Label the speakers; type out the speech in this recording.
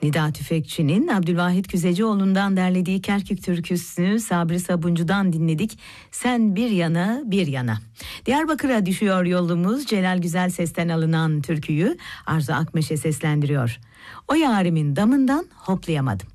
Speaker 1: Nida Tüfekçi'nin Abdülvahit Küzecioğlu'ndan derlediği Kerkük türküsünü Sabri Sabuncu'dan dinledik. Sen bir yana bir yana. Diyarbakır'a düşüyor yolumuz. Celal Güzel Ses'ten alınan türküyü Arzu Akmeş'e seslendiriyor. O yarimin damından hoplayamadım.